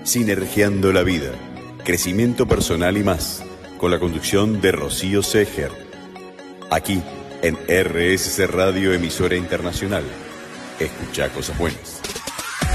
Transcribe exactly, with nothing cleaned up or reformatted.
Sinergiando la vida, crecimiento personal y más, con la conducción de Rocío Seger. Aquí, en R S C Radio, emisora internacional. Escucha cosas buenas.